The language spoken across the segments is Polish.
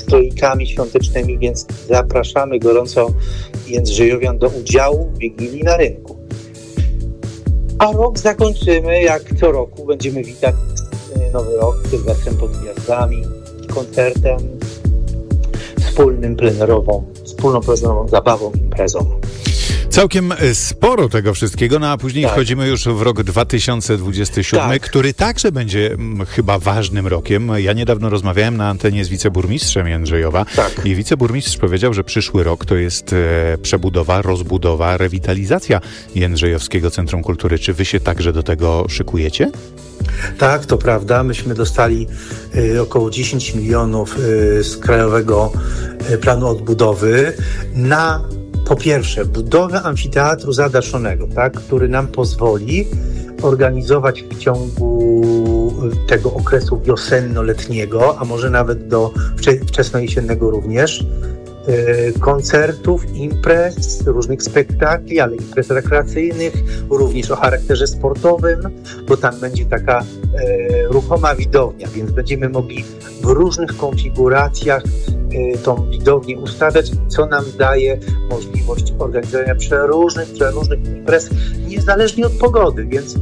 stroikami świątecznymi, więc zapraszamy gorąco jędrzejowian do udziału w Wigilii na rynku. A rok zakończymy, jak co roku, będziemy witać nowy rok Sylwestrem pod gwiazdami, koncertem, wspólną plenerową zabawą, imprezą. Całkiem sporo tego wszystkiego, no a później wchodzimy już w rok 2027, który także będzie chyba ważnym rokiem. Ja niedawno rozmawiałem na antenie z wiceburmistrzem Jędrzejowa i wiceburmistrz powiedział, że przyszły rok to jest przebudowa, rozbudowa, rewitalizacja Jędrzejowskiego Centrum Kultury. Czy wy się także do tego szykujecie? Tak, to prawda. Myśmy dostali około 10 milionów z Krajowego Planu Odbudowy na, po pierwsze, budowę amfiteatru zadaszonego, który nam pozwoli organizować w ciągu tego okresu wiosenno-letniego, a może nawet do wczesno-jesiennego również, koncertów, imprez, różnych spektakli, ale imprez rekreacyjnych, również o charakterze sportowym, bo tam będzie taka ruchoma widownia, więc będziemy mogli w różnych konfiguracjach tą widownię ustawiać, co nam daje możliwość organizowania przeróżnych imprez, niezależnie od pogody, więc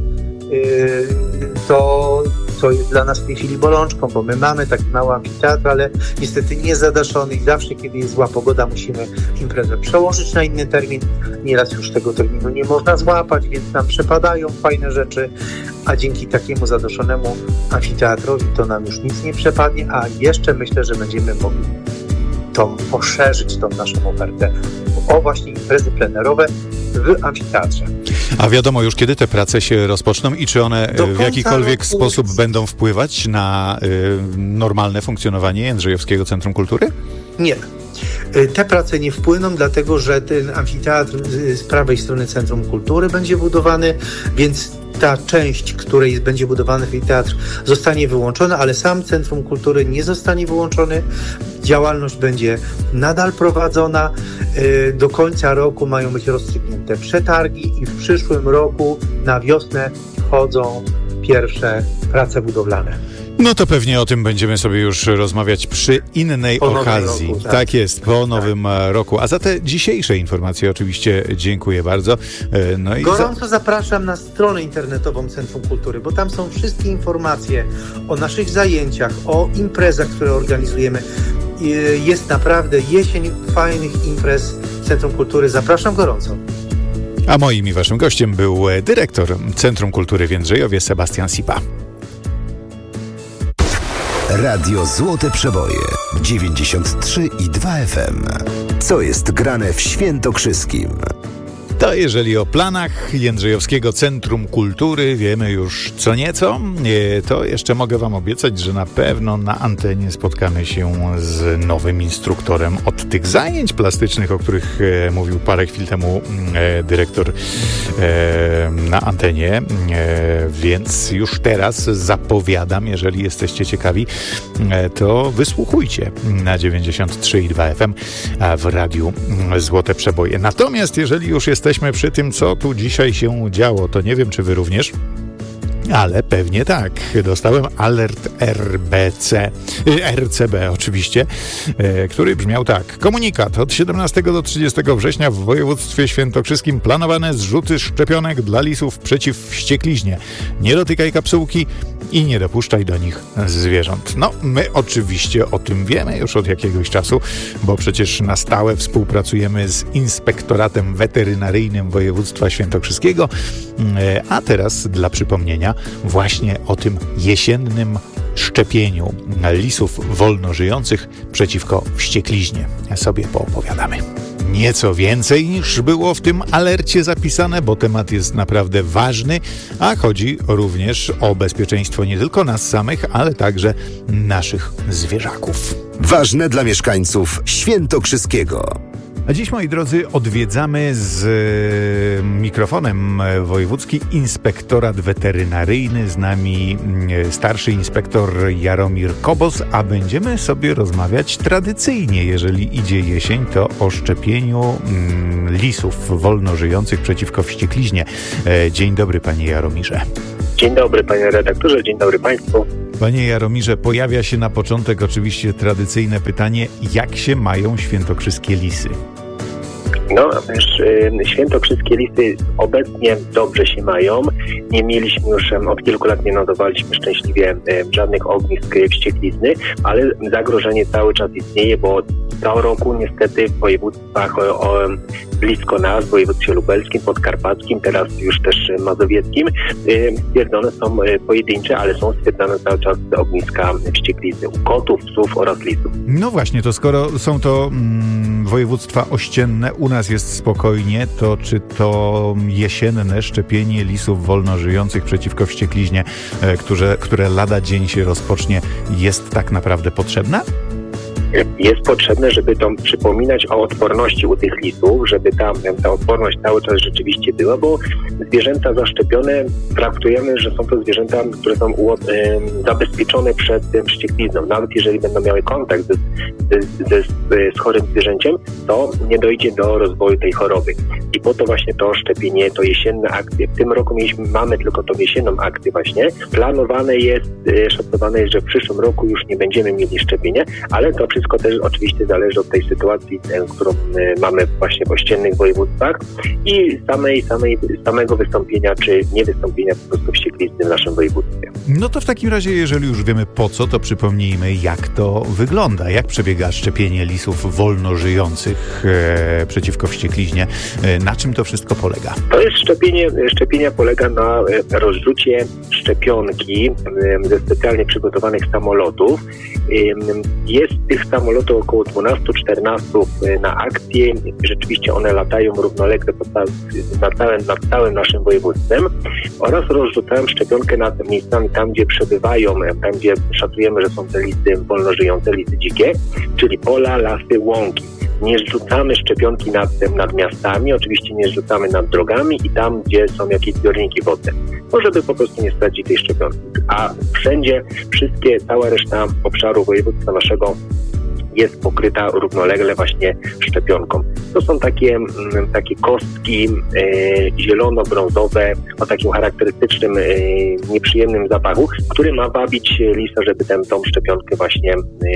to jest dla nas w tej chwili bolączką, bo my mamy taki mały amfiteatr, ale niestety nie zadaszony i zawsze, kiedy jest zła pogoda, musimy imprezę przełożyć na inny termin. Nieraz już tego terminu nie można złapać, więc nam przepadają fajne rzeczy, a dzięki takiemu zadaszonemu amfiteatrowi to nam już nic nie przepadnie, a jeszcze myślę, że będziemy mogli poszerzyć tą naszą ofertę o właśnie imprezy plenerowe w amfiteatrze. A wiadomo już, kiedy te prace się rozpoczną i czy one w jakikolwiek sposób będą wpływać na normalne funkcjonowanie Jędrzejowskiego Centrum Kultury? Nie. Te prace nie wpłyną, dlatego że ten amfiteatr z prawej strony Centrum Kultury będzie budowany, więc ta część, której będzie budowany amfiteatr, zostanie wyłączona, ale sam Centrum Kultury nie zostanie wyłączony. Działalność będzie nadal prowadzona. Do końca roku mają być rozstrzygnięte przetargi i w przyszłym roku na wiosnę wchodzą pierwsze prace budowlane. No to pewnie o tym będziemy sobie już rozmawiać przy innej okazji. Roku, tak jest, po nowym roku. A za te dzisiejsze informacje oczywiście dziękuję bardzo. No i gorąco zapraszam na stronę internetową Centrum Kultury, bo tam są wszystkie informacje o naszych zajęciach, o imprezach, które organizujemy. Jest naprawdę jesień fajnych imprez Centrum Kultury. Zapraszam gorąco. A moim i waszym gościem był dyrektor Centrum Kultury w Jędrzejowie, Sebastian Sipa. Radio Złote Przeboje 93,2 FM. Co jest grane w Świętokrzyskim? To jeżeli o planach Jędrzejowskiego Centrum Kultury wiemy już co nieco, to jeszcze mogę wam obiecać, że na pewno na antenie spotkamy się z nowym instruktorem od tych zajęć plastycznych, o których mówił parę chwil temu dyrektor na antenie, więc już teraz zapowiadam, jeżeli jesteście ciekawi, to wysłuchujcie na 93,2 FM w Radiu Złote Przeboje. Natomiast jeżeli już jesteśmy przy tym, co tu dzisiaj się działo, to nie wiem, czy wy również, ale pewnie tak. Dostałem alert RCB oczywiście, który brzmiał tak. Komunikat. Od 17 do 30 września w województwie świętokrzyskim planowane zrzuty szczepionek dla lisów przeciw wściekliźnie. Nie dotykaj kapsułki i nie dopuszczaj do nich zwierząt. No, my oczywiście o tym wiemy już od jakiegoś czasu, bo przecież na stałe współpracujemy z Inspektoratem Weterynaryjnym Województwa Świętokrzyskiego, a teraz dla przypomnienia właśnie o tym jesiennym szczepieniu lisów wolnożyjących przeciwko wściekliźnie sobie poopowiadamy. Nieco więcej niż było w tym alercie zapisane, bo temat jest naprawdę ważny, a chodzi również o bezpieczeństwo nie tylko nas samych, ale także naszych zwierzaków. Ważne dla mieszkańców Świętokrzyskiego. A dziś, moi drodzy, odwiedzamy z mikrofonem wojewódzki Inspektorat Weterynaryjny. Z nami starszy inspektor Jaromir Kobos, a będziemy sobie rozmawiać tradycyjnie, jeżeli idzie jesień, to o szczepieniu lisów wolnożyjących przeciwko wściekliźnie. Dzień dobry, panie Jaromirze. Dzień dobry, panie redaktorze, dzień dobry państwu. Panie Jaromirze, pojawia się na początek oczywiście tradycyjne pytanie, jak się mają świętokrzyskie lisy? No, świętokrzyskie lisy obecnie dobrze się mają. Nie mieliśmy już, od kilku lat nie notowaliśmy szczęśliwie żadnych ognisk wścieklizny, ale zagrożenie cały czas istnieje, bo co roku niestety w województwach blisko nas, w województwie lubelskim, podkarpackim, teraz już też mazowieckim, stwierdzone są pojedyncze, ale są stwierdzone cały czas ogniska wścieklizny u kotów, psów oraz lisów. No właśnie, to skoro są to województwa ościenne, u nas jest spokojnie, to czy to jesienne szczepienie lisów wolno żyjących przeciwko wściekliźnie, które lada dzień się rozpocznie, jest tak naprawdę potrzebne? Jest potrzebne, żeby to przypominać o odporności u tych lisów, żeby ta odporność cały czas rzeczywiście była, bo zwierzęta zaszczepione traktujemy, że są to zwierzęta, które są zabezpieczone przed wścieklizną. Nawet jeżeli będą miały kontakt z chorym zwierzęciem, to nie dojdzie do rozwoju tej choroby. I po to właśnie to szczepienie, to jesienne akcje. W tym roku mamy tylko tą jesienną akcję właśnie. Planowane jest, szacowane jest, że w przyszłym roku już nie będziemy mieli szczepienia, ale to wszystko też oczywiście zależy od tej sytuacji, którą mamy właśnie w ościennych województwach i samego wystąpienia czy niewystąpienia po prostu wścieklizny w naszym województwie. No to w takim razie, jeżeli już wiemy po co, to przypomnijmy, jak to wygląda, jak przebiega szczepienie lisów wolno żyjących przeciwko wściekliźnie. Na czym to wszystko polega? To jest szczepienie polega na rozrzucie szczepionki ze specjalnie przygotowanych samolotów. Jest tych samolotów około 12-14 na akcję. Rzeczywiście one latają równolegle nad całym naszym województwem oraz rozrzucają szczepionkę nad miejscami tam, gdzie przebywają, tam, gdzie szacujemy, że są te lisy wolno żyjące, lisy dzikie, czyli pola, lasy, łąki. Nie zrzucamy szczepionki nad miastami, oczywiście nie zrzucamy nad drogami i tam, gdzie są jakieś zbiorniki wodne. No, żeby po prostu nie stracić tej szczepionki. A wszędzie, cała reszta obszaru województwa naszego jest pokryta równolegle właśnie szczepionką. To są takie kostki zielono-brązowe o takim charakterystycznym, nieprzyjemnym zapachu, który ma wabić lisa, żeby tą szczepionkę właśnie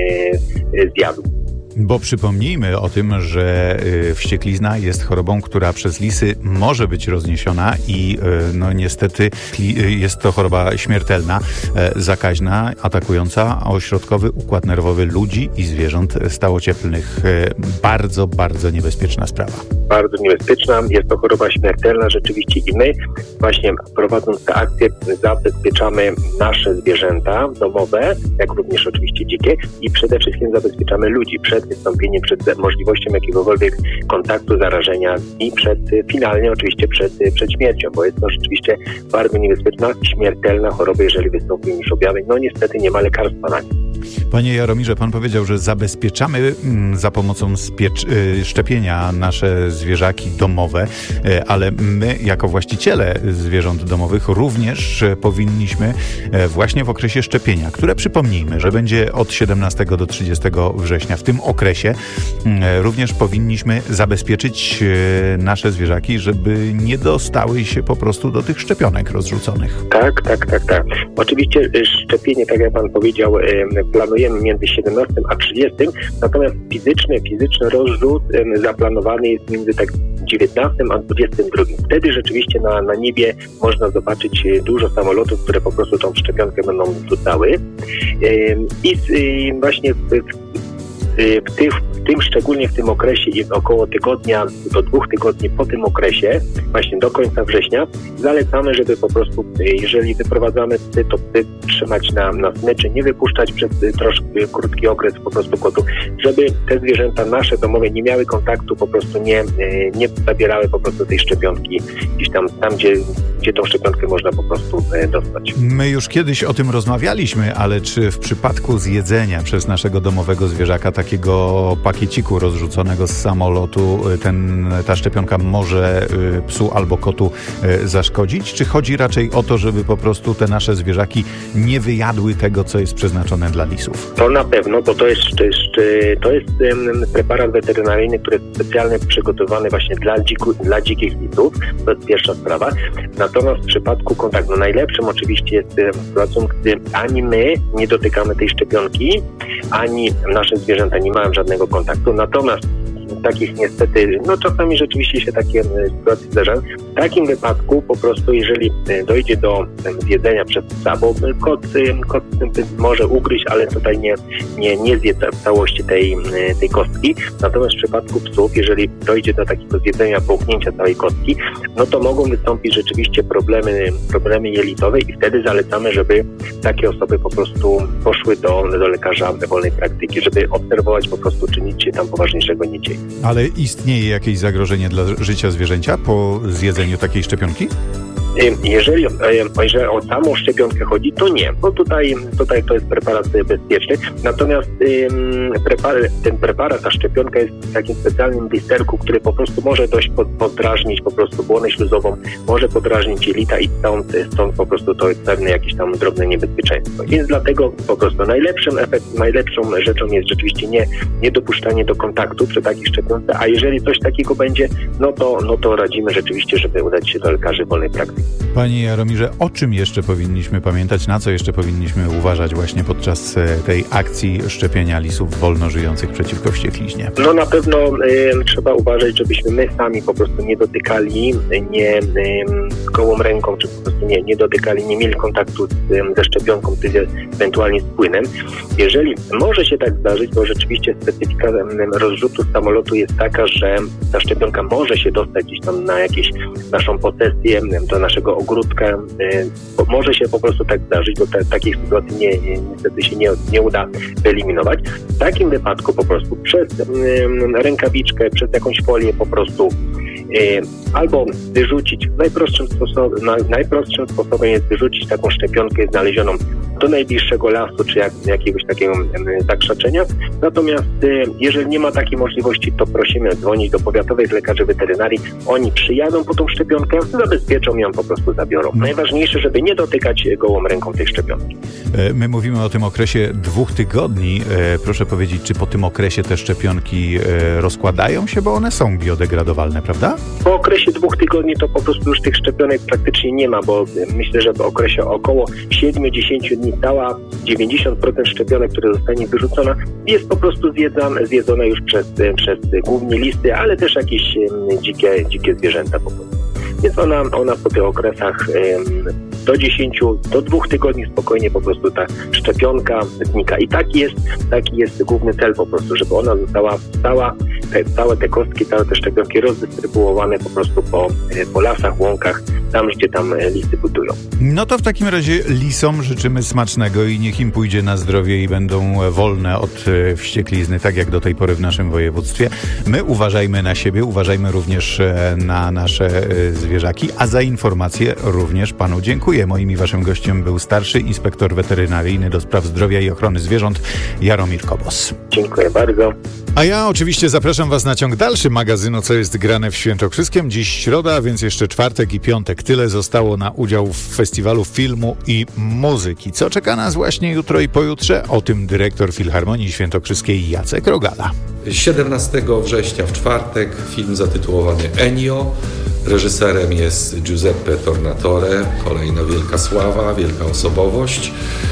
zjadł. Bo przypomnijmy o tym, że wścieklizna jest chorobą, która przez lisy może być rozniesiona i no niestety jest to choroba śmiertelna, zakaźna, atakująca ośrodkowy układ nerwowy ludzi i zwierząt stałocieplnych. Bardzo, bardzo niebezpieczna sprawa. Bardzo niebezpieczna, jest to choroba śmiertelna rzeczywiście i my właśnie prowadząc tę akcję zabezpieczamy nasze zwierzęta domowe, jak również oczywiście dzikie i przede wszystkim zabezpieczamy ludzi przed wystąpieniem, przed możliwością jakiegokolwiek kontaktu, zarażenia i finalnie oczywiście przed śmiercią, bo jest to rzeczywiście bardzo niebezpieczna, śmiertelna choroba, jeżeli wystąpią już objawy. No niestety nie ma lekarstwa na nie. Panie Jaromirze, pan powiedział, że zabezpieczamy za pomocą szczepienia nasze zwierzaki domowe, ale my jako właściciele zwierząt domowych również powinniśmy właśnie w okresie szczepienia, które przypomnijmy, że będzie od 17 do 30 września. W tym okresie również powinniśmy zabezpieczyć nasze zwierzaki, żeby nie dostały się po prostu do tych szczepionek rozrzuconych. Tak. Oczywiście szczepienie, tak jak pan powiedział, planujemy między 17 a 30, natomiast fizyczny rozrzut zaplanowany jest między 19 a 22. Wtedy rzeczywiście na niebie można zobaczyć dużo samolotów, które po prostu tą szczepionkę będą wrzucały. I właśnie szczególnie w tym okresie i około tygodnia do 2 tygodni po tym okresie, właśnie do końca września, zalecamy, żeby po prostu, jeżeli wyprowadzamy psy, to psy trzymać na smyczy, nie wypuszczać przez troszkę krótki okres po prostu kotów, żeby te zwierzęta nasze domowe nie miały kontaktu, po prostu nie zabierały po prostu tej szczepionki gdzieś tam gdzie tą szczepionkę można po prostu dostać. My już kiedyś o tym rozmawialiśmy, ale czy w przypadku zjedzenia przez naszego domowego zwierzaka takiego pakieciku rozrzuconego z samolotu ta szczepionka może psu albo kotu zaszkodzić? Czy chodzi raczej o to, żeby po prostu te nasze zwierzaki nie wyjadły tego, co jest przeznaczone dla lisów? To na pewno, bo to jest preparat weterynaryjny, który jest specjalnie przygotowany właśnie dla dzikich lisów. To jest pierwsza sprawa. Natomiast w przypadku kontaktu najlepszym oczywiście jest sytuacją, gdy ani my nie dotykamy tej szczepionki, ani nasze zwierzęta nie mają żadnego kontaktu. Natomiast takich niestety, czasami rzeczywiście się takie sytuacje zdarzają. W takim wypadku po prostu, jeżeli dojdzie do zjedzenia przez psa, bo kot może ugryźć, ale tutaj nie zje w całości tej kostki. Natomiast w przypadku psów, jeżeli dojdzie do takiego zjedzenia, połknięcia całej kostki, to mogą wystąpić rzeczywiście problemy jelitowe i wtedy zalecamy, żeby takie osoby po prostu poszły do lekarza wolnej praktyki, żeby obserwować po prostu, czy nic się tam poważniejszego nie dzieje. Ale istnieje jakieś zagrożenie dla życia zwierzęcia po zjedzeniu takiej szczepionki? Jeżeli o samą szczepionkę chodzi, to nie, bo tutaj to jest preparat bezpieczny. Natomiast ten preparat, ta szczepionka jest w takim specjalnym blisterku, który po prostu może dość podrażnić po prostu błonę śluzową, może podrażnić jelita i stąd po prostu to jest pewne jakieś tam drobne niebezpieczeństwo. Więc dlatego po prostu najlepszą rzeczą jest rzeczywiście nie dopuszczanie do kontaktu przy takiej szczepionce, a jeżeli coś takiego będzie, no to radzimy rzeczywiście, żeby udać się do lekarzy wolnej praktyki. Panie Jaromirze, o czym jeszcze powinniśmy pamiętać, na co jeszcze powinniśmy uważać właśnie podczas tej akcji szczepienia lisów wolno żyjących przeciwko wściekliźnie? Na pewno trzeba uważać, żebyśmy my sami po prostu nie dotykali, gołą ręką, czy po prostu nie dotykali, nie mieli kontaktu ze szczepionką, czy ewentualnie z płynem. Jeżeli może się tak zdarzyć, bo rzeczywiście specyfika rozrzutu z samolotu jest taka, że ta szczepionka może się dostać gdzieś tam na jakieś naszą posesję, do naszego ogródka. Może się po prostu tak zdarzyć, bo takich sytuacji niestety się nie uda wyeliminować. W takim wypadku po prostu przez rękawiczkę, przez jakąś folię po prostu albo wyrzucić. Najprostszym sposobem jest wyrzucić taką szczepionkę znalezioną do najbliższego lasu, czy jakiegoś takiego zakrzaczenia. Natomiast jeżeli nie ma takiej możliwości, to prosimy dzwonić do powiatowych lekarzy weterynarii. Oni przyjadą po tą szczepionkę, zabezpieczą ją, po prostu zabiorą. Najważniejsze, żeby nie dotykać gołą ręką tej szczepionki. My mówimy o tym okresie 2 tygodni. Proszę powiedzieć, czy po tym okresie te szczepionki rozkładają się, bo one są biodegradowalne, prawda? Po okresie 2 tygodni to po prostu już tych szczepionek praktycznie nie ma, bo myślę, że w okresie około 7-10 dni cała 90% szczepionek, które zostanie wyrzucona, jest po prostu zjedzona już przez głównie listy, ale też jakieś dzikie zwierzęta po prostu. Więc ona po tych okresach do 2 tygodni spokojnie po prostu ta szczepionka znika. I taki jest główny cel po prostu, żeby ona została całe te kostki, całe te szczepionki rozdystrybuowane po prostu po lasach, łąkach, tam gdzie tam lisy budują. No to w takim razie lisom życzymy smacznego i niech im pójdzie na zdrowie i będą wolne od wścieklizny, tak jak do tej pory w naszym województwie. My uważajmy na siebie, uważajmy również na nasze zwierzaki, a za informacje również panu dziękuję. Moim i waszym gościem był starszy inspektor weterynaryjny do spraw zdrowia i ochrony zwierząt Jaromir Kobos. Dziękuję bardzo. A ja oczywiście zapraszam was na ciąg dalszy magazynu Co jest grane w Świętokrzyskiem. Dziś środa, więc jeszcze czwartek i piątek. Tyle zostało na udział w festiwalu filmu i muzyki. Co czeka nas właśnie jutro i pojutrze? O tym dyrektor Filharmonii Świętokrzyskiej Jacek Rogala. 17 września w czwartek film zatytułowany Ennio. Reżyserem jest Giuseppe Tornatore. Kolejna wielka sława, wielka osobowość.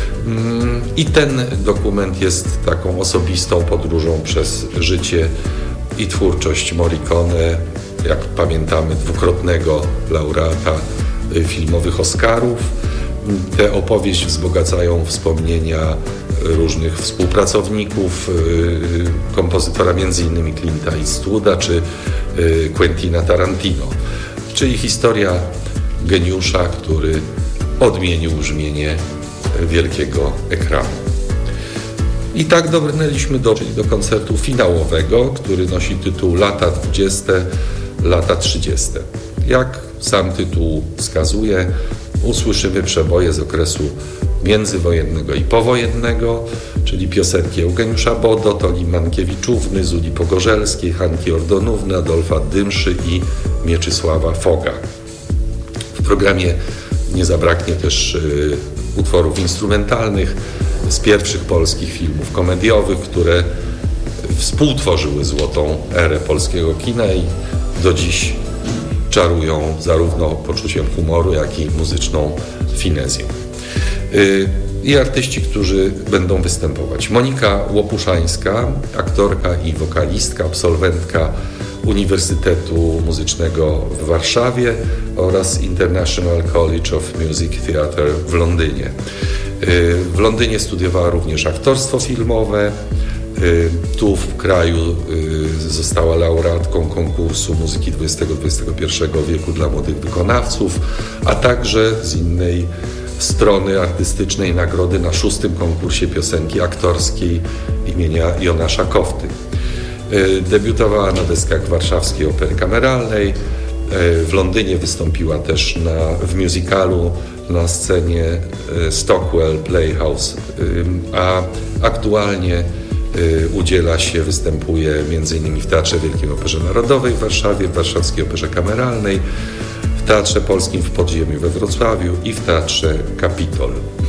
I ten dokument jest taką osobistą podróżą przez życie i twórczość Morricone, jak pamiętamy, 2-krotnego laureata filmowych Oscarów. Tę opowieść wzbogacają wspomnienia różnych współpracowników, kompozytora m.in. Clint'a Eastwooda czy Quentina Tarantino, czyli historia geniusza, który odmienił brzmienie wielkiego ekranu. I tak dobrnęliśmy do koncertu finałowego, który nosi tytuł Lata 20, lata 30. Jak sam tytuł wskazuje, usłyszymy przeboje z okresu międzywojennego i powojennego, czyli piosenki Eugeniusza Bodo, Mankiewiczówny, Zuli Pogorzelskiej, Hanki Ordonówny, Adolfa Dymszy i Mieczysława Foga. W programie nie zabraknie też utworów instrumentalnych z pierwszych polskich filmów komediowych, które współtworzyły złotą erę polskiego kina i do dziś czarują zarówno poczuciem humoru, jak i muzyczną finezją. I artyści, którzy będą występować. Monika Łopuszańska, aktorka i wokalistka, absolwentka Uniwersytetu Muzycznego w Warszawie oraz International College of Music Theatre w Londynie. W Londynie studiowała również aktorstwo filmowe. Tu w kraju została laureatką konkursu muzyki XX-XXI wieku dla młodych wykonawców, a także z innej strony artystycznej nagrody na 6. konkursie piosenki aktorskiej imienia Jonasza Kofty. Debiutowała na deskach Warszawskiej Opery Kameralnej. W Londynie wystąpiła też w musicalu na scenie Stockwell Playhouse, a aktualnie występuje m.in. w Teatrze Wielkiej Operze Narodowej w Warszawie, w Warszawskiej Operze Kameralnej, w Teatrze Polskim w Podziemiu we Wrocławiu i w Teatrze Kapitol.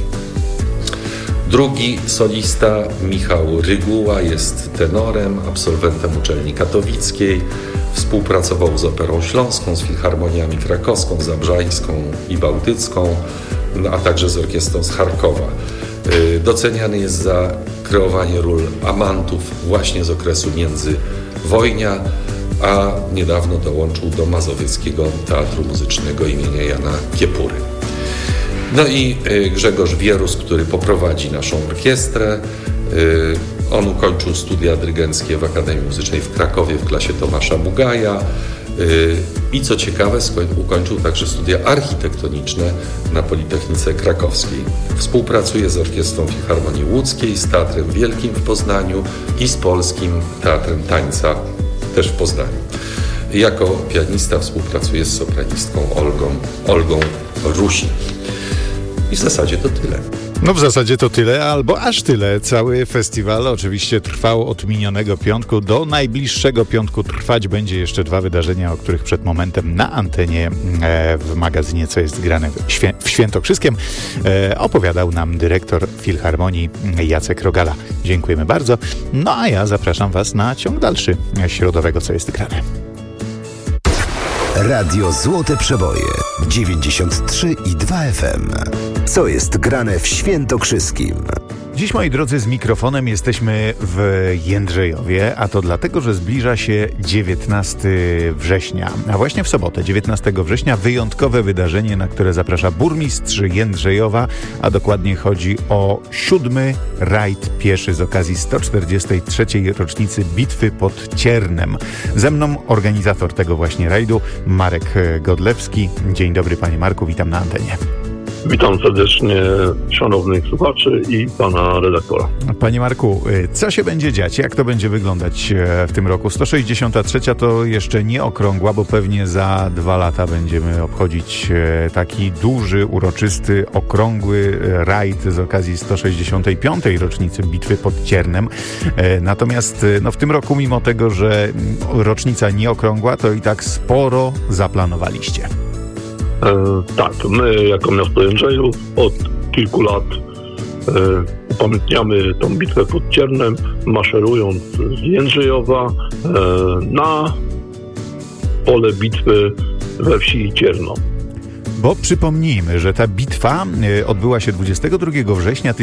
Drugi solista, Michał Ryguła, jest tenorem, absolwentem uczelni katowickiej. Współpracował z Operą Śląską, z Filharmoniami Krakowską, Zabrzańską i Bałtycką, a także z Orkiestrą z Charkowa. Doceniany jest za kreowanie ról amantów właśnie z okresu międzywojnia, a niedawno dołączył do Mazowieckiego Teatru Muzycznego imienia Jana Kiepury. No i Grzegorz Wierus, który poprowadzi naszą orkiestrę. On ukończył studia dyrygenckie w Akademii Muzycznej w Krakowie w klasie Tomasza Bugaja i co ciekawe ukończył także studia architektoniczne na Politechnice Krakowskiej. Współpracuje z Orkiestrą Filharmonii Łódzkiej, z Teatrem Wielkim w Poznaniu i z Polskim Teatrem Tańca też w Poznaniu. Jako pianista współpracuje z sopranistką Olgą Rusin. I w zasadzie to tyle. No w zasadzie to tyle, albo aż tyle. Cały festiwal oczywiście trwał od minionego piątku do najbliższego piątku. Trwać będzie jeszcze 2 wydarzenia, o których przed momentem na antenie w magazynie Co jest grane w Świętokrzyskiem opowiadał nam dyrektor Filharmonii Jacek Rogala. Dziękujemy bardzo. No a ja zapraszam Was na ciąg dalszy środowego Co jest grane. Radio Złote Przeboje 93,2 FM. Co jest grane w Świętokrzyskim? Dziś, moi drodzy, z mikrofonem jesteśmy w Jędrzejowie, a to dlatego, że zbliża się 19 września. A właśnie w sobotę, 19 września, wyjątkowe wydarzenie, na które zaprasza burmistrz Jędrzejowa, a dokładnie chodzi o 7. rajd pieszy z okazji 143. rocznicy Bitwy pod Ciernem. Ze mną organizator tego właśnie rajdu, Marek Godlewski. Dzień dobry, panie Marku, witam na antenie. Witam serdecznie szanownych słuchaczy i pana redaktora. Panie Marku, co się będzie dziać? Jak to będzie wyglądać w tym roku? 163. to jeszcze nie okrągła, bo pewnie za 2 lata będziemy obchodzić taki duży, uroczysty, okrągły rajd z okazji 165. rocznicy Bitwy pod Ciernem. Natomiast w tym roku, mimo tego, że rocznica nie okrągła, to i tak sporo zaplanowaliście. Tak, my jako miasto Jędrzejów od kilku lat upamiętniamy tą bitwę pod Ciernem, maszerując z Jędrzejowa na pole bitwy we wsi Cierno. Bo przypomnijmy, że ta bitwa odbyła się 22 września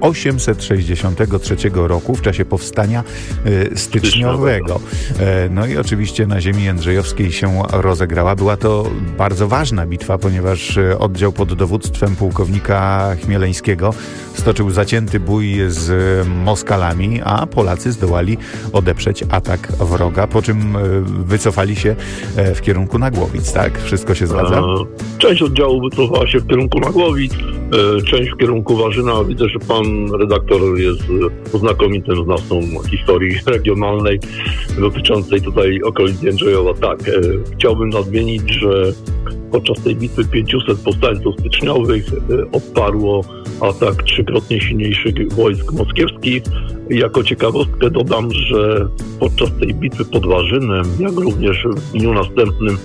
1863 roku w czasie powstania styczniowego. No i oczywiście na ziemi jędrzejowskiej się rozegrała. Była to bardzo ważna bitwa, ponieważ oddział pod dowództwem pułkownika Chmieleńskiego stoczył zacięty bój z Moskalami, a Polacy zdołali odeprzeć atak wroga, po czym wycofali się w kierunku Nagłowic, tak? Wszystko się zgadza? Część oddziału wycofała się w kierunku Nagłowic, część w kierunku Warzyna. Widzę, że pan redaktor jest znakomitym znawcą historii regionalnej dotyczącej tutaj okolic Jędrzejowa. Tak, chciałbym nadmienić, że podczas tej bitwy 500 powstańców styczniowych odparło atak trzykrotnie silniejszych wojsk moskiewskich. Jako ciekawostkę dodam, że podczas tej bitwy pod Warzynem, jak również w dniu następnym,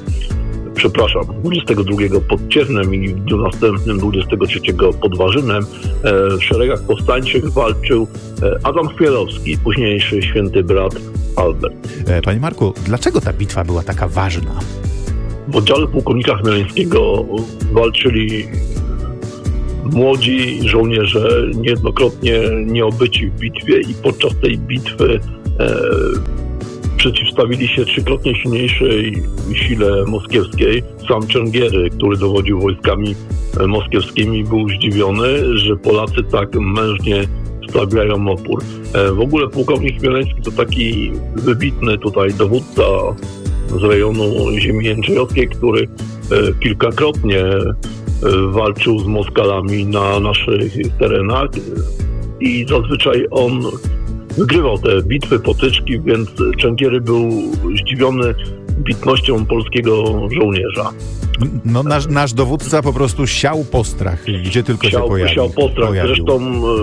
22 pod Ciernem i w dniu następnym 23 pod Warzynem w szeregach powstańczych walczył Adam Chmielowski, późniejszy święty brat Albert. Panie Marku, dlaczego ta bitwa była taka ważna? W oddziale pułkownika Chmielewskiego walczyli młodzi żołnierze, niejednokrotnie nieobyci w bitwie i podczas tej bitwy przeciwstawili się trzykrotnie silniejszej sile moskiewskiej. Sam Czengiery, który dowodził wojskami moskiewskimi, był zdziwiony, że Polacy tak mężnie stawiają opór. W ogóle pułkownik Chmielewski to taki wybitny tutaj dowódca z rejonu ziemi jędrzejowskiej, który kilkakrotnie walczył z Moskalami na naszych terenach i zazwyczaj on wygrywał te bitwy, potyczki, więc Czengiery był zdziwiony bitnością polskiego żołnierza. No nasz dowódca po prostu siał postrach, gdzie tylko się pojawił. Siał postrach. Zresztą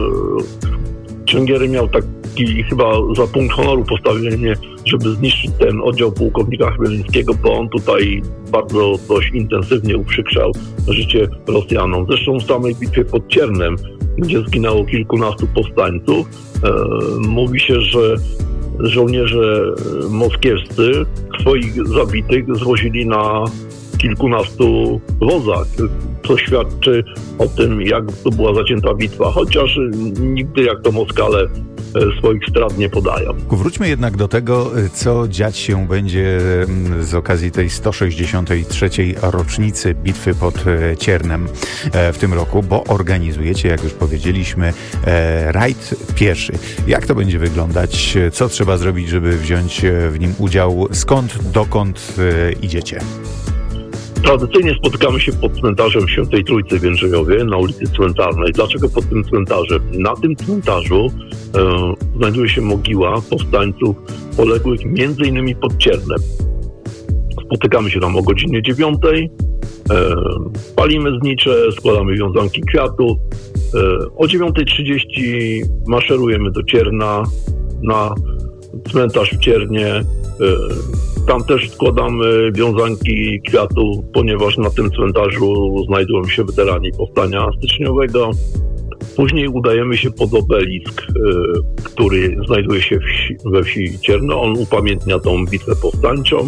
Czengiery miał taki chyba za punkt honoru postawienie, żeby zniszczyć ten oddział pułkownika Chmielewskiego, bo on tutaj bardzo dość intensywnie uprzykrzał życie Rosjanom. Zresztą w samej bitwie pod Ciernem, gdzie zginęło kilkunastu powstańców, mówi się, że żołnierze moskiewscy swoich zabitych zwozili na kilkunastu wozach, co świadczy o tym, jak to była zacięta bitwa, chociaż nigdy, jak to Moskale, swoich strat nie podają. Wróćmy jednak do tego, co dziać się będzie z okazji tej 163. rocznicy bitwy pod Ciernem w tym roku, bo organizujecie, jak już powiedzieliśmy, rajd pieszy. Jak to będzie wyglądać? Co trzeba zrobić, żeby wziąć w nim udział? Skąd, dokąd idziecie? Tradycyjnie spotykamy się pod cmentarzem Świętej Trójcy w Jędrzejowie, na ulicy Cmentarnej. Dlaczego pod tym cmentarzem? Na tym cmentarzu znajduje się mogiła powstańców poległych m.in. pod Ciernem. Spotykamy się tam o godzinie 9, palimy znicze, składamy wiązanki kwiatów. O 9:30 maszerujemy do Cierna, na cmentarz w Ciernie. Tam też składamy wiązanki kwiatów, ponieważ na tym cmentarzu znajdują się weterani powstania styczniowego. Później udajemy się pod obelisk, który znajduje się we wsi Cierno. On upamiętnia tą bitwę powstańczą.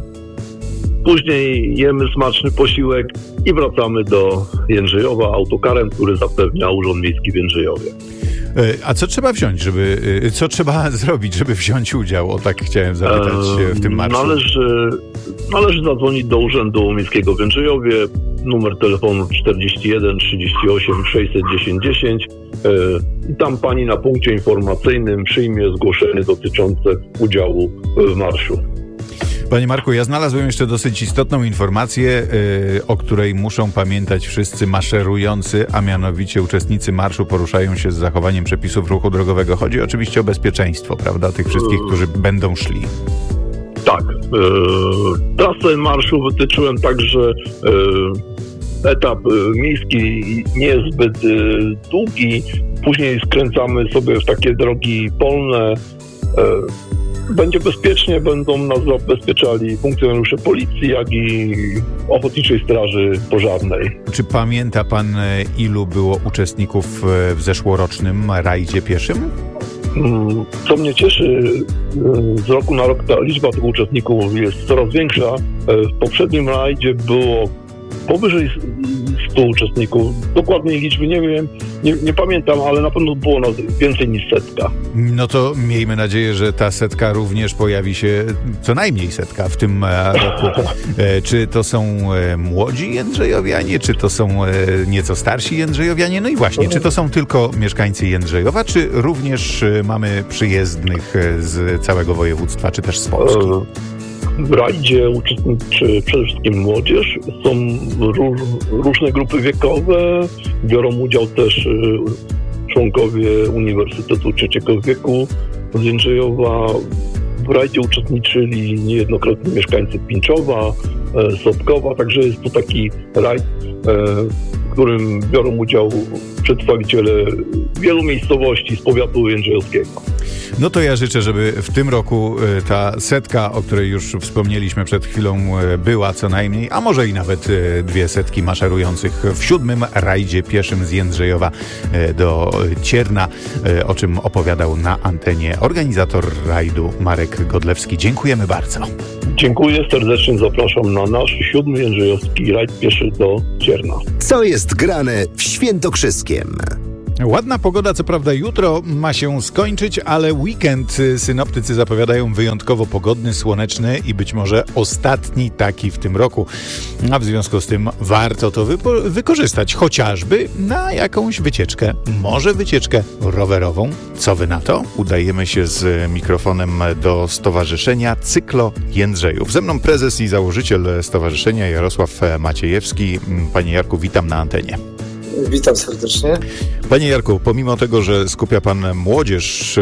Później jemy smaczny posiłek i wracamy do Jędrzejowa autokarem, który zapewnia Urząd Miejski w Jędrzejowie. A co trzeba wziąć, co trzeba zrobić, żeby wziąć udział? O tak chciałem zapytać w tym marszu. Należy zadzwonić do Urzędu Miejskiego w Jędrzejowie, numer telefonu 41 38 610 10 i tam pani na punkcie informacyjnym przyjmie zgłoszenie dotyczące udziału w marszu. Panie Marku, ja znalazłem jeszcze dosyć istotną informację, o której muszą pamiętać wszyscy maszerujący, a mianowicie uczestnicy marszu poruszają się z zachowaniem przepisów ruchu drogowego. Chodzi oczywiście o bezpieczeństwo, prawda, tych wszystkich, którzy będą szli. Tak. Trasę marszu wytyczyłem tak, że etap miejski nie jest zbyt długi. Później skręcamy sobie w takie drogi polne. Będzie bezpiecznie, będą nas zabezpieczali funkcjonariusze policji, jak i Ochotniczej Straży Pożarnej. Czy pamięta pan, ilu było uczestników w zeszłorocznym rajdzie pieszym? Co mnie cieszy, z roku na rok ta liczba tych uczestników jest coraz większa. W poprzednim rajdzie było powyżej 100 uczestników. Dokładnej liczby nie wiem, nie pamiętam, ale na pewno było nas więcej niż 100. No to miejmy nadzieję, że ta 100 również pojawi się, co najmniej 100 w tym roku. Czy to są młodzi Jędrzejowianie, czy to są nieco starsi Jędrzejowianie? No i właśnie, czy to są tylko mieszkańcy Jędrzejowa, czy również mamy przyjezdnych z całego województwa, czy też z Polski? W rajdzie uczestniczy przede wszystkim młodzież, są różne grupy wiekowe, biorą udział też członkowie Uniwersytetu Trzeciego Wieku z Jędrzejowa. W rajdzie uczestniczyli niejednokrotnie mieszkańcy Pińczowa, Sobkowa, także jest to taki rajd w którym biorą udział przedstawiciele wielu miejscowości z powiatu jędrzejowskiego. No to ja życzę, żeby w tym roku ta setka, o której już wspomnieliśmy przed chwilą, była co najmniej, a może i nawet 200 maszerujących w 7. rajdzie pieszym z Jędrzejowa do Cierna, o czym opowiadał na antenie organizator rajdu Marek Godlewski. Dziękujemy bardzo. Dziękuję serdecznie, zapraszam na nasz 7. jędrzejowski rajd pieszy do Cierna. Co jest grane w Świętokrzyskiem? Ładna pogoda, co prawda jutro ma się skończyć, ale weekend synoptycy zapowiadają wyjątkowo pogodny, słoneczny i być może ostatni taki w tym roku. A w związku z tym warto to wykorzystać, chociażby na jakąś wycieczkę, może wycieczkę rowerową. Co wy na to? Udajemy się z mikrofonem do Stowarzyszenia Cyklo Jędrzejów. Ze mną prezes i założyciel stowarzyszenia Jarosław Maciejewski. Panie Jarku, witam na antenie. Witam serdecznie. Panie Jarku, pomimo tego, że skupia pan młodzież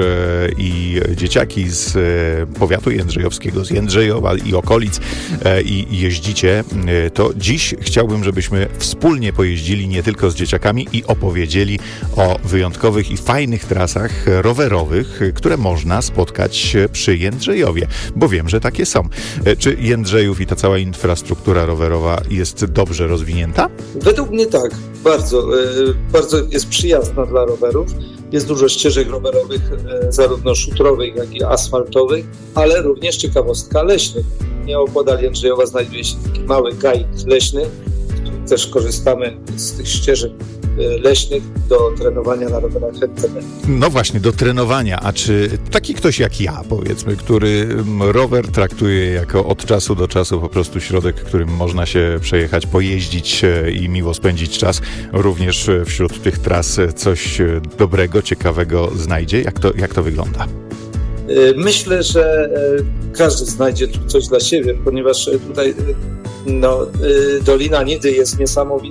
i dzieciaki z powiatu jędrzejowskiego, z Jędrzejowa i okolic i jeździcie, to dziś chciałbym, żebyśmy wspólnie pojeździli nie tylko z dzieciakami i opowiedzieli o wyjątkowych i fajnych trasach rowerowych, które można spotkać przy Jędrzejowie, bo wiem, że takie są. Czy Jędrzejów i ta cała infrastruktura rowerowa jest dobrze rozwinięta? Według mnie tak, bardzo jest przyjazna dla rowerów. Jest dużo ścieżek rowerowych, zarówno szutrowych, jak i asfaltowych, ale również ciekawostka leśnych. Nieopodal Jędrzejowa znajduje się taki mały gaj leśny, w którym też korzystamy z tych ścieżek leśnych do trenowania na rowerach MTB. No właśnie, do trenowania. A czy taki ktoś jak ja, powiedzmy, który rower traktuje jako od czasu do czasu po prostu środek, którym można się przejechać, pojeździć i miło spędzić czas, również wśród tych tras coś dobrego, ciekawego znajdzie? Jak to wygląda? Myślę, że każdy znajdzie tu coś dla siebie, ponieważ tutaj Dolina Nidy jest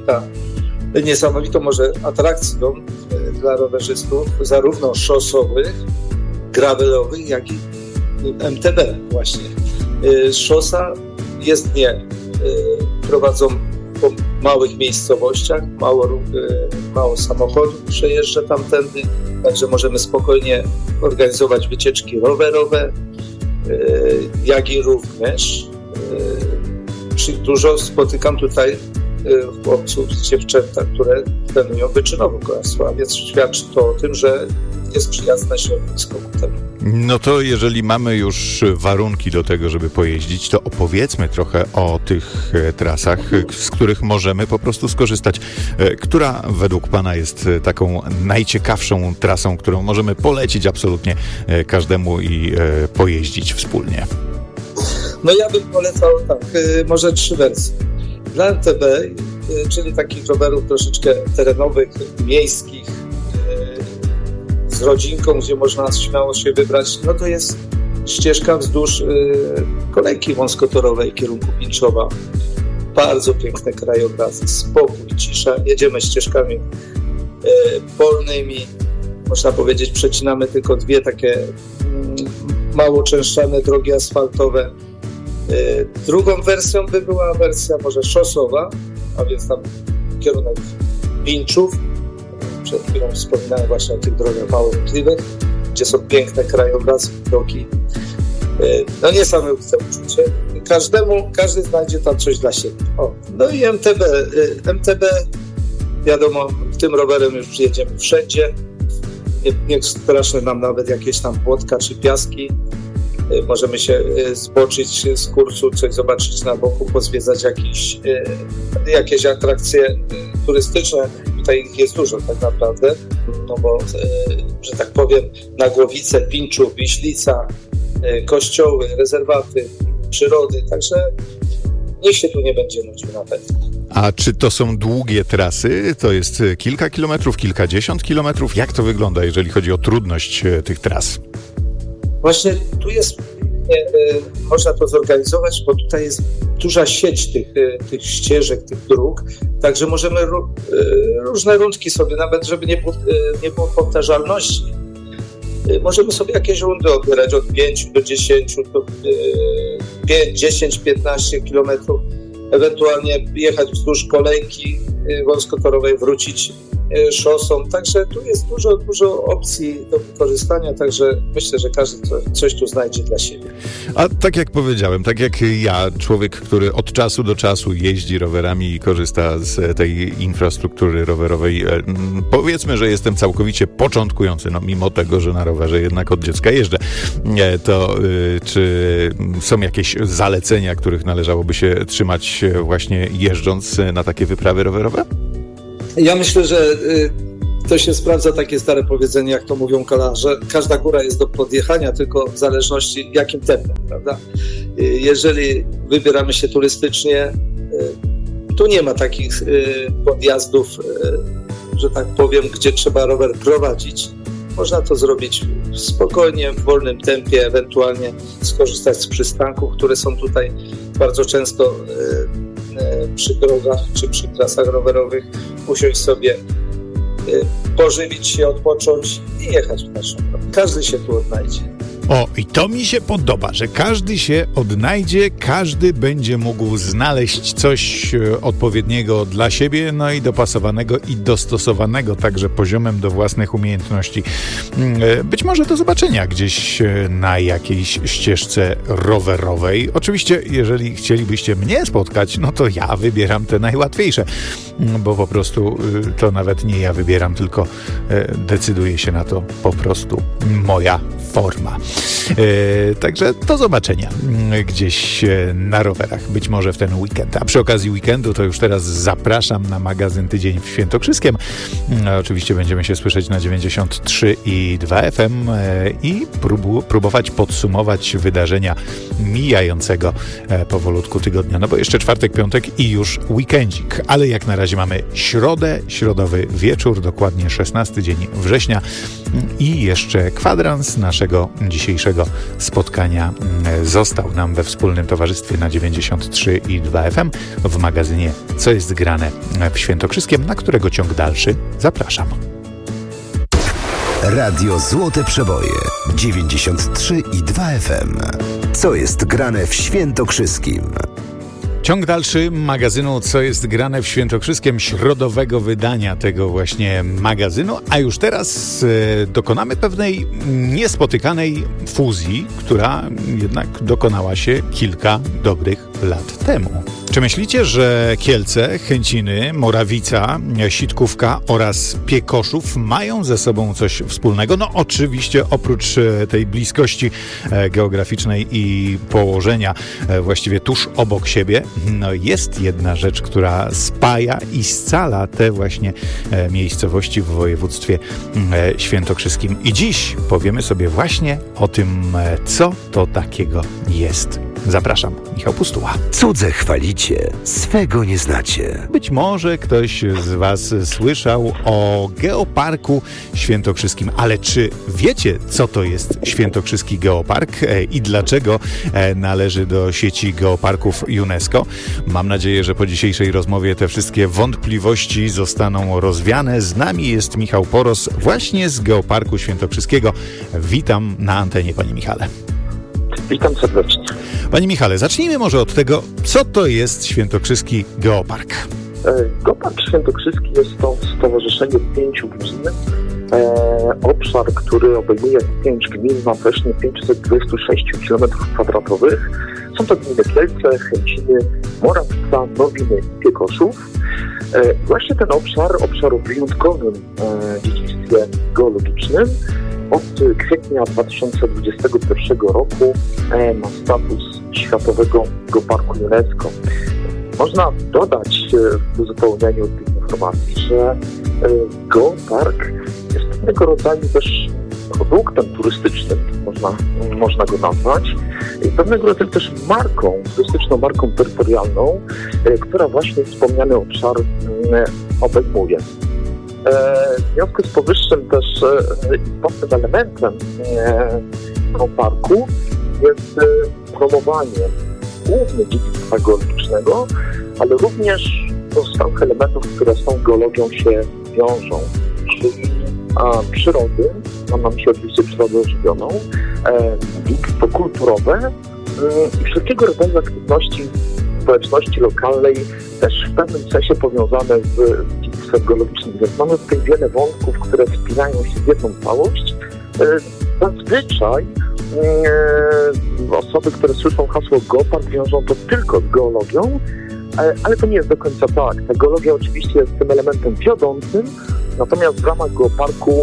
niesamowitą może atrakcją dla rowerzystów, zarówno szosowych, gravelowych, jak i MTB właśnie. Szosa jezdnie prowadzą po małych miejscowościach, mało samochodów przejeżdża tamtędy, także możemy spokojnie organizować wycieczki rowerowe, jak i również dużo spotykam tutaj chłopców z dziewczęta, które trenują wyczynowo kolarstwo, a więc świadczy to o tym, że jest przyjazne środowisko ku temu. No to jeżeli mamy już warunki do tego, żeby pojeździć, to opowiedzmy trochę o tych trasach, z których możemy po prostu skorzystać. Która według pana jest taką najciekawszą trasą, którą możemy polecić absolutnie każdemu i pojeździć wspólnie? No ja bym polecał tak, może 3 wersje. Dla MTB, czyli takich rowerów troszeczkę terenowych, miejskich, z rodzinką, gdzie można śmiało się wybrać, no to jest ścieżka wzdłuż kolejki wąskotorowej kierunku Pińczowa. Bardzo piękne krajobrazy, spokój, cisza. Jedziemy ścieżkami polnymi. Można powiedzieć, przecinamy tylko 2 takie mało częszczane drogi asfaltowe. Drugą wersją by była wersja może szosowa, a więc tam kierunek Pińczów. Przed chwilą wspominałem właśnie o tych drogach mało ruchliwych, gdzie są piękne krajobrazy, widoki. No niesamowite uczucie. Każdy znajdzie tam coś dla siebie. No i MTB, wiadomo, tym rowerem już przyjedziemy wszędzie. Nie straszne nam nawet jakieś tam płotka czy piaski. Możemy się zboczyć z kursu, coś zobaczyć na boku, pozwiedzać jakieś atrakcje turystyczne. Tutaj ich jest dużo tak naprawdę, no bo, że tak powiem, Nagłowice, Pińczów, Wiślica, kościoły, rezerwaty, przyrody, także nikt się tu nie będzie nudził na pewno. A czy to są długie trasy? To jest kilka kilometrów, kilkadziesiąt kilometrów? Jak to wygląda, jeżeli chodzi o trudność tych tras? Właśnie tu jest, można to zorganizować, bo tutaj jest duża sieć tych ścieżek, tych dróg, także możemy różne rundki sobie, nawet żeby nie było powtarzalności, możemy sobie jakieś rundy odbierać od 5 do 10, do 5, 10, 15 kilometrów, ewentualnie jechać wzdłuż kolejki wąskotorowej wrócić szosą. Także tu jest dużo opcji do wykorzystania, także myślę, że każdy coś tu znajdzie dla siebie. A tak jak powiedziałem, tak jak ja, człowiek, który od czasu do czasu jeździ rowerami i korzysta z tej infrastruktury rowerowej, powiedzmy, że jestem całkowicie początkujący, no mimo tego, że na rowerze jednak od dziecka jeżdżę, to czy są jakieś zalecenia, których należałoby się trzymać właśnie jeżdżąc na takie wyprawy rowerowe? Ja myślę, że to się sprawdza takie stare powiedzenie, jak to mówią kolarze. Każda góra jest do podjechania, tylko w zależności jakim tempem, prawda? Jeżeli wybieramy się turystycznie, tu nie ma takich podjazdów, że tak powiem, gdzie trzeba rower prowadzić. Można to zrobić spokojnie, w wolnym tempie, ewentualnie skorzystać z przystanków, które są tutaj bardzo często przy drogach czy przy trasach rowerowych, usiąść sobie, pożywić się, odpocząć i jechać w naszą drogę. Każdy się tu odnajdzie. O, i to mi się podoba, że każdy się odnajdzie, każdy będzie mógł znaleźć coś odpowiedniego dla siebie, no i dopasowanego i dostosowanego także poziomem do własnych umiejętności. Być może do zobaczenia gdzieś na jakiejś ścieżce rowerowej. Oczywiście, jeżeli chcielibyście mnie spotkać, no to ja wybieram te najłatwiejsze, bo po prostu to nawet nie ja wybieram, tylko decyduje się na to po prostu moja forma. Także do zobaczenia gdzieś na rowerach, być może w ten weekend. A przy okazji weekendu to już teraz zapraszam na magazyn Tydzień w Świętokrzyskiem. Oczywiście będziemy się słyszeć na 93,2 FM i próbować podsumować wydarzenia mijającego powolutku tygodnia. No bo jeszcze czwartek, piątek i już weekendzik. Ale jak na razie mamy środę, środowy wieczór, dokładnie 16 dzień września i jeszcze kwadrans naszego dzisiejszego spotkania został nam we wspólnym towarzystwie na 93,2 FM w magazynie Co jest grane w Świętokrzyskiem, na którego ciąg dalszy zapraszam. Radio Złote Przeboje 93,2 FM. Co jest grane w Świętokrzyskim? Ciąg dalszy magazynu Co jest grane w Świętokrzyskiem, środowego wydania tego właśnie magazynu, a już teraz dokonamy pewnej niespotykanej fuzji, która jednak dokonała się kilka dobrych lat temu. Czy myślicie, że Kielce, Chęciny, Morawica, Sitkówka oraz Piekoszów mają ze sobą coś wspólnego? No oczywiście oprócz tej bliskości geograficznej i położenia właściwie tuż obok siebie, no jest jedna rzecz, która spaja i scala te właśnie miejscowości w województwie świętokrzyskim. I dziś powiemy sobie właśnie o tym, co to takiego jest. Zapraszam, Michał Pustuła. Cudze chwalicie, swego nie znacie. Być może ktoś z Was słyszał o Geoparku Świętokrzyskim, ale czy wiecie, co to jest Świętokrzyski Geopark i dlaczego należy do sieci geoparków UNESCO? Mam nadzieję, że po dzisiejszej rozmowie te wszystkie wątpliwości zostaną rozwiane. Z nami jest Michał Poros właśnie z Geoparku Świętokrzyskiego. Witam na antenie, panie Michale. Witam serdecznie. Panie Michale, zacznijmy może od tego, co to jest Świętokrzyski Geopark. Geopark Świętokrzyski jest to stowarzyszenie 5 gmin. Obszar, który obejmuje 5 gmin, ma wreszcie 526 km². Są to gminy Kielce, Chęciny, Morawica, Nowiny i Piekoszów. Właśnie ten obszar o wyjątkowym dziedzictwie geologicznym, od kwietnia 2021 roku ma status Światowego Geoparku UNESCO. Można dodać w uzupełnieniu tych informacji, że geopark jest pewnego rodzaju też produktem turystycznym, można go nazwać, i pewnego rodzaju też turystyczną marką terytorialną, która właśnie wspomniany obszar obejmuje. W związku z powyższym też istotnym elementem geoparku jest promowanie głównie dziedzictwa geologicznego, ale również pozostałych elementów, które z tą geologią się wiążą, czyli przyrody, mam na myśli oczywiście przyrodę ożywioną, dziedzictwo kulturowe i wszelkiego rodzaju aktywności społeczności lokalnej też w pewnym sensie powiązane z dziedzictwem geologicznym. Więc mamy tutaj wiele wątków, które spinają się w jedną całość. Zazwyczaj osoby, które słyszą hasło geopark, wiążą to tylko z geologią, ale to nie jest do końca tak. Ta geologia oczywiście jest tym elementem wiodącym, natomiast w ramach geoparku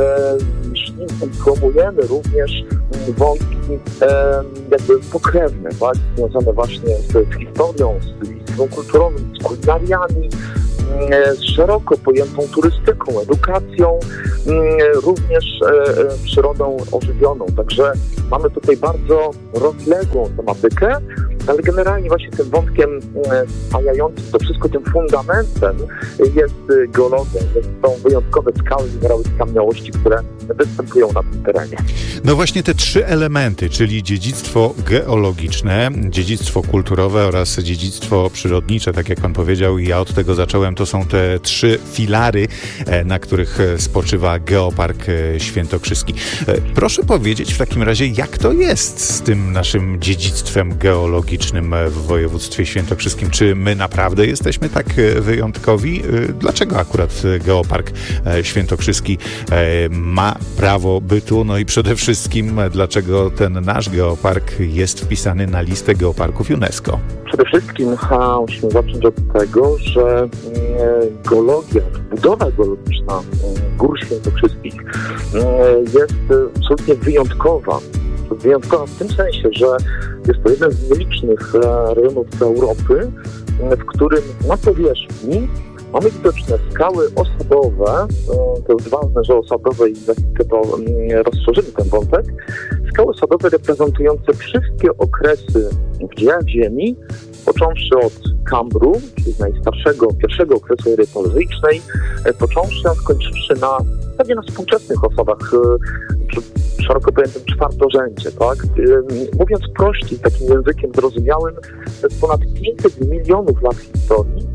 promujemy również wątki jakby pokrewne, tak? Związane właśnie z historią, z dziedzictwem kulturowym, z kulinariami, z szeroko pojętą turystyką, edukacją, również przyrodą ożywioną. Także mamy tutaj bardzo rozległą tematykę, ale generalnie właśnie tym wątkiem spajającym to wszystko, tym fundamentem jest geologia. Są wyjątkowe skały, minerały skamieniałości, które występują na tym terenie. No właśnie te trzy elementy, czyli dziedzictwo geologiczne, dziedzictwo kulturowe oraz dziedzictwo przyrodnicze, tak jak pan powiedział, i ja od tego zacząłem, to są te trzy filary, na których spoczywa Geopark Świętokrzyski. Proszę powiedzieć w takim razie, jak to jest z tym naszym dziedzictwem geologicznym w województwie świętokrzyskim? Czy my naprawdę jesteśmy tak wyjątkowi? Dlaczego akurat Geopark Świętokrzyski ma prawo bytu? No i przede wszystkim, dlaczego ten nasz geopark jest wpisany na listę geoparków UNESCO? Przede wszystkim musimy zacząć od tego, że geologia, budowa geologiczna Gór Świętokrzyskich jest absolutnie wyjątkowa. Wyjątkowa w tym sensie, że jest to jeden z nielicznych rejonów Europy, w którym na powierzchni mamy widoczne skały osadowe. To jest ważne, że osadowe, i za chwilkę to rozszerzymy ten wątek. Skały osadowe reprezentujące wszystkie okresy w dziejach Ziemi, począwszy od Kambru, czyli najstarszego, pierwszego okresu ery paleozoicznej, począwszy, a skończywszy na pewnie na współczesnych osadach, szeroko pojętym czwartorzędzie, tak? Mówiąc prościej, takim językiem zrozumiałym, to jest ponad 500 milionów lat historii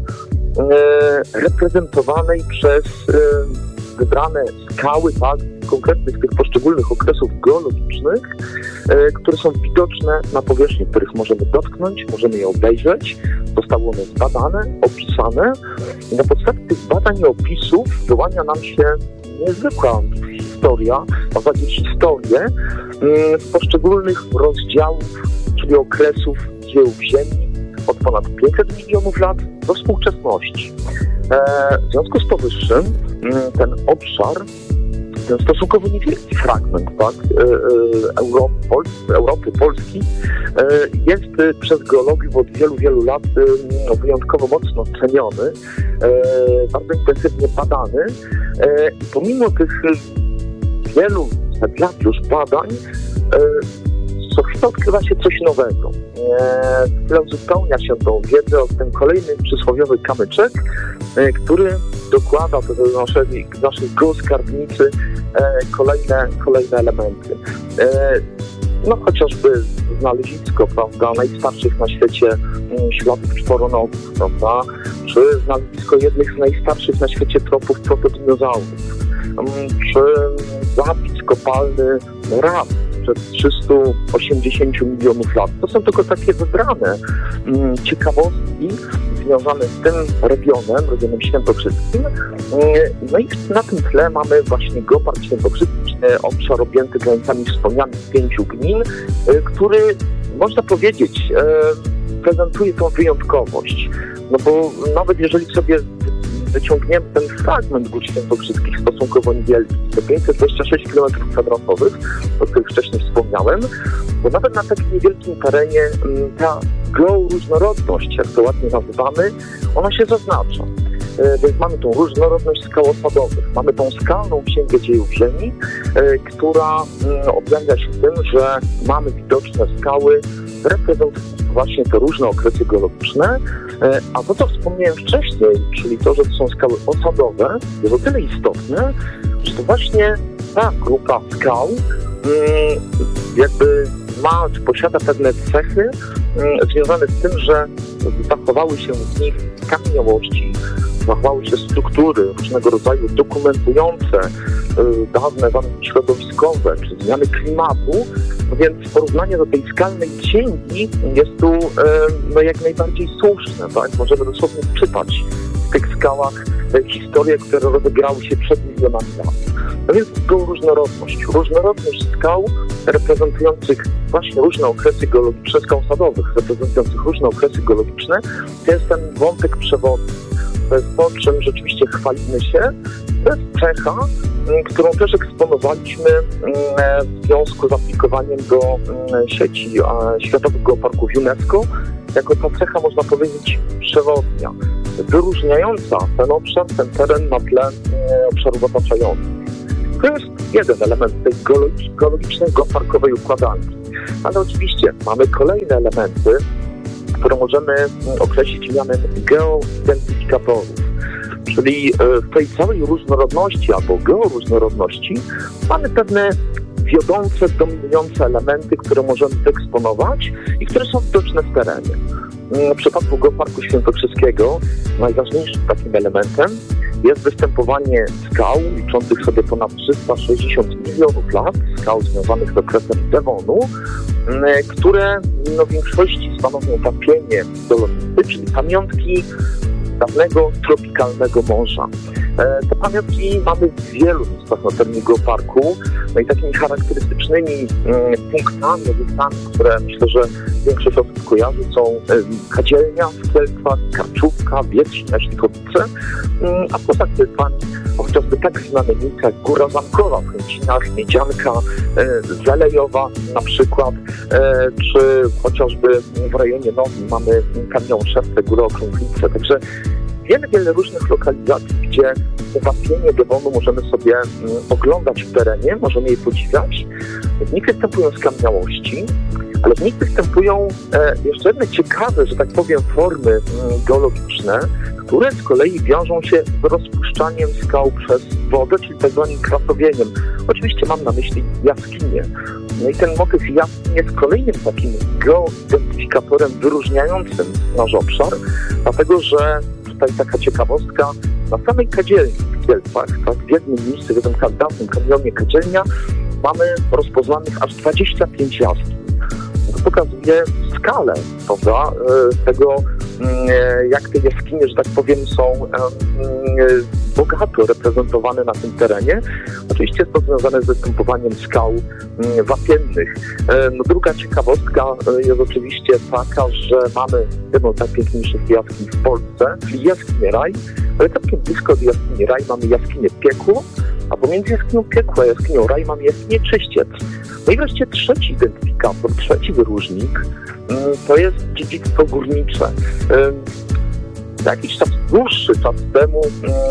reprezentowanej przez wybrane skały, tak, konkretnych tych poszczególnych okresów geologicznych, które są widoczne na powierzchni, których możemy dotknąć, możemy je obejrzeć. Zostały one zbadane, opisane i na podstawie tych badań i opisów wyłania nam się niezwykła historia, a w zasadzie historię z poszczególnych rozdziałów, czyli okresów dziejów Ziemi od ponad 500 milionów lat do współczesności. W związku z powyższym ten obszar, ten stosunkowo niewielki fragment, tak, Europy, Polski, jest przez geologów od wielu, wielu lat wyjątkowo mocno ceniony, bardzo intensywnie badany i pomimo tych wielu lat już badań co chwilę odkrywa się coś nowego. Chwilę uzupełnia się tą wiedzę o ten kolejny przysłowiowy kamyczek, który dokłada do naszej geoskarbnicy kolejne elementy. No chociażby znalezisko, prawda, najstarszych na świecie śladów czworonogów, prawda, czy znalezisko jednych z najstarszych na świecie tropów protodinozaurów, czy zapis kopalny Rab przed 380 milionów lat. To są tylko takie wybrane ciekawostki związane z tym regionem świętokrzyskim. No i na tym tle mamy właśnie Geopark Świętokrzyski, obszar objęty granicami wspomnianych 5 gmin, który, można powiedzieć, prezentuje tą wyjątkowość. No bo nawet jeżeli sobie wyciągniemy ten fragment Gór Świętokrzyskich stosunkowo niewielki, to 526 km², o których wcześniej wspomniałem, bo nawet na takim niewielkim terenie ta georóżnorodność, jak to ładnie nazywamy, ona się zaznacza. Więc mamy tą różnorodność skał osadowych, mamy tą skalną księgę dziejów Ziemi, która objawia się tym, że mamy widoczne skały reprezentujące właśnie te różne okresy geologiczne, a to, co wspomniałem wcześniej, czyli to, że to są skały osadowe, jest o tyle istotne, że to właśnie ta grupa skał jakby ma, czy posiada pewne cechy związane z tym, że zachowały się w nich skamieniałości, zachowały się struktury różnego rodzaju dokumentujące dawne warunki środowiskowe czy zmiany klimatu, Więc porównanie do tej skalnej księgi jest tu jak najbardziej słuszne. Tak? Możemy dosłownie czytać w tych skałach historie, które rozegrały się przed milionami lat. No więc to różnorodność skał reprezentujących właśnie różne okresy geologiczne, skał sadowych reprezentujących różne okresy geologiczne, to jest ten wątek przewodni. To jest to, czym rzeczywiście chwalimy się. To jest cecha, którą też eksponowaliśmy w związku z aplikowaniem do sieci Światowych Geoparków UNESCO, jako ta cecha, można powiedzieć, przewodnia, wyróżniająca ten obszar, ten teren na tle obszarów otaczających. To jest jeden element tej geologicznej geoparkowej układanki. Ale oczywiście mamy kolejne elementy, które możemy określić mianem geoidentyfikatorów. Czyli w tej całej różnorodności albo georóżnorodności mamy pewne wiodące, dominujące elementy, które możemy wyeksponować i które są widoczne w terenie. W przypadku Geoparku Świętokrzyskiego najważniejszym takim elementem jest występowanie skał liczących sobie ponad 360 milionów lat, skał związanych z okresem Devonu, które w większości stanowią wapienie dolomity, czyli pamiątki dawnego tropikalnego morza. Te pamiątki mamy w wielu miejscach na terenie Geoparku. No i takimi charakterystycznymi punktami, obiektami, które myślę, że większość osób kojarzy, są Kadzielnia w Kielcach, Karczówka, Wietrz, Ślichowice, a poza Kielcami chociażby tak znane miejsca jak Góra Zamkowa w Chęcinach, Miedzianka, Zelejowa na przykład, czy chociażby w rejonie Nowym mamy Kamienną Szewkę, Górę Okrąglicę. Także wiele różnych lokalizacji, gdzie wapienie Devonu możemy sobie oglądać w terenie, możemy je podziwiać. W nich występują skamieniałości, ale w nich występują jeszcze jedne ciekawe, że tak powiem, formy geologiczne, które z kolei wiążą się z rozpuszczaniem skał przez wodę, czyli tak zwanym krasowieniem. Oczywiście mam na myśli jaskinie. No i ten motyw jaskiń jest kolejnym takim geoidentyfikatorem wyróżniającym nasz obszar, dlatego że tutaj taka ciekawostka, na samej Kadzielni w Kielcach, tak, w jednym miejscu, w jednym dawnym kanionie Kadzielnia, mamy rozpoznanych aż 25 jaskiń. To pokazuje skalę, prawda, tego, jak te jaskinie, że tak powiem, są bogato reprezentowane na tym terenie. Oczywiście jest to związane z występowaniem skał wapiennych. No, druga ciekawostka jest oczywiście taka, że mamy jedną z najpiękniejszych jaskiń w Polsce, czyli jaskinię Raj, ale całkiem blisko od jaskini Raj mamy jaskinię Piekło, a pomiędzy jaskinią Piekło a jaskinią Raj mamy jaskinię Czyściec. No i wreszcie trzeci identyfikator, trzeci wyróżnik, to jest dziedzictwo górnicze. Jakiś dłuższy czas temu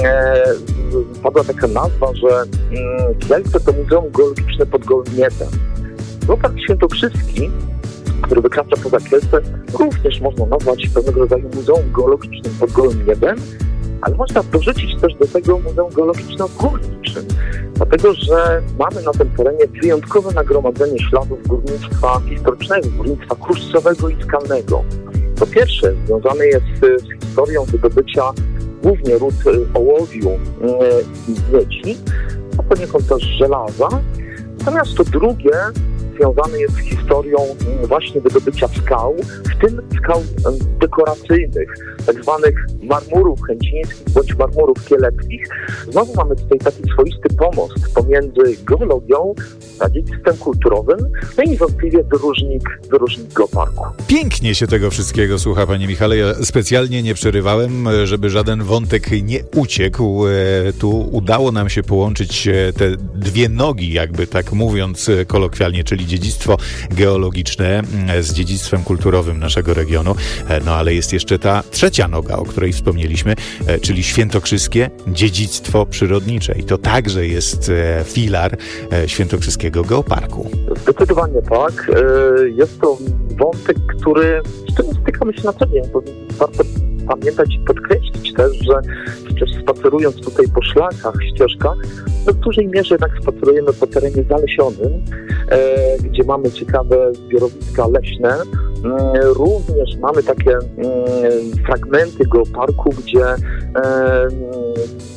padła taka nazwa, że Kielce to Muzeum Geologiczne pod Gołym Niebem. Geopark Świętokrzyski, który wykracza poza Kielce, również można nazwać pewnego rodzaju Muzeum Geologicznym pod Gołym Niebem, ale można dorzucić też do tego Muzeum Geologiczno-Górniczym, dlatego że mamy na tym terenie wyjątkowe nagromadzenie śladów górnictwa historycznego, górnictwa kruszcowego i skalnego. Po pierwsze, związane jest z historią wydobycia głównie ród ołowiu i miedzi, a poniekąd też żelaza. Natomiast to drugie związane jest z historią właśnie wydobycia skał, w tym skał dekoracyjnych, tak zwanych marmurów chęcińskich bądź marmurów kieleckich. Znowu mamy tutaj taki swoisty pomost pomiędzy geologią a dziedzictwem kulturowym, no i niewątpliwie wyróżnik Geoparku. Pięknie się tego wszystkiego słucha, panie Michale. Ja specjalnie nie przerywałem, żeby żaden wątek nie uciekł. Tu udało nam się połączyć te dwie nogi, jakby tak mówiąc kolokwialnie, czyli dziedzictwo geologiczne z dziedzictwem kulturowym naszego regionu. No ale jest jeszcze ta trzecia noga, o której wspomnieliśmy, czyli świętokrzyskie dziedzictwo przyrodnicze. I to także jest filar świętokrzyskiego Geoparku. Zdecydowanie tak. Jest to wątek, z którym stykamy się na co dzień. Warto pamiętać i podkreślić też, że przecież spacerując tutaj po szlakach, ścieżkach, no w dużej mierze jednak spacerujemy po terenie zalesionym, gdzie mamy ciekawe zbiorowiska leśne. Również mamy takie fragmenty Geoparku, gdzie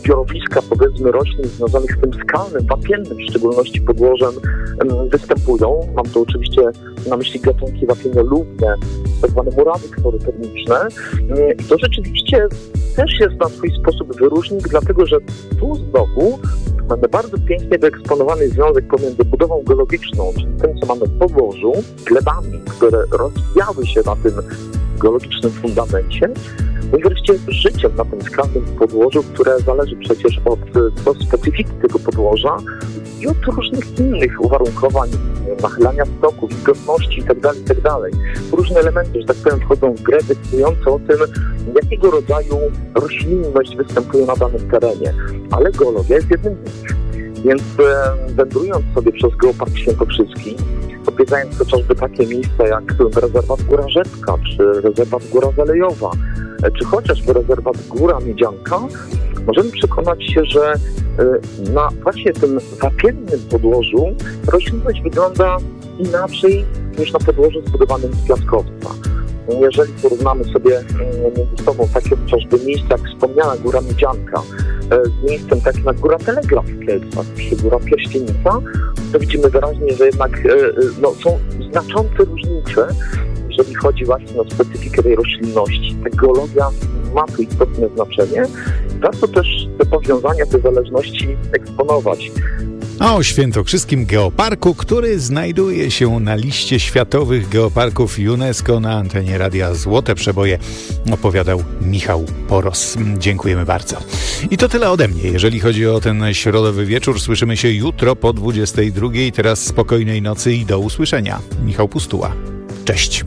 zbiorowiska, powiedzmy, roślin związanych z tym skalnym, wapiennym w szczególności podłożem występują. Mam tu oczywiście na myśli gatunki wapieniolubne, tak zwane murawy ksorotermiczne. I to rzeczywiście też jest na swój sposób wyróżnik, dlatego że tu znowu mamy bardzo pięknie wyeksponowany związek pomiędzy budową geologiczną, czyli tym, co mamy w podłożu, glebami, które rozwijały się na tym geologicznym fundamencie, no i wreszcie życiem na tym skalnym podłożu, które zależy przecież od specyfiki tego podłoża i od różnych innych uwarunkowań, nachylania stoku, wilgotności itd. Różne elementy, że tak powiem, wchodzą w grę, decydujące o tym, jakiego rodzaju roślinność występuje na danym terenie. Ale geologia jest jednym z nich. Więc wędrując sobie przez Geopark Świętokrzyski, odwiedzając chociażby takie miejsca jak rezerwat Góra Rzepka, czy rezerwat Góra Zalejowa, czy chociażby rezerwat Góra Miedzianka, możemy przekonać się, że na właśnie tym wapiennym podłożu roślinność wygląda inaczej niż na podłożu zbudowanym z piaskowca. Jeżeli porównamy sobie między sobą takie chociażby miejsca, jak wspomniana Góra Miedzianka, z miejscem takim jak Góra Telegraf w Kielcach, czy Góra Pierścienica, to widzimy wyraźnie, że jednak są znaczące różnice, jeżeli chodzi właśnie o specyfikę tej roślinności. Ta geologia ma tu istotne znaczenie. Warto też te powiązania, te zależności eksponować. A o Świętokrzyskim Geoparku, który znajduje się na liście światowych geoparków UNESCO, na antenie Radia Złote Przeboje, opowiadał Michał Poros. Dziękujemy bardzo. I to tyle ode mnie, jeżeli chodzi o ten środowy wieczór. Słyszymy się jutro po 22:00. Teraz spokojnej nocy i do usłyszenia. Michał Pustuła. Cześć.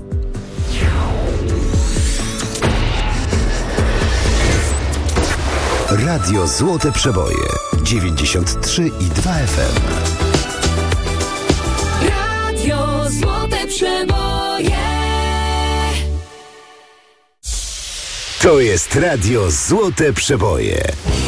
Radio Złote Przeboje 93,2 FM. Radio Złote Przeboje. To jest Radio Złote Przeboje.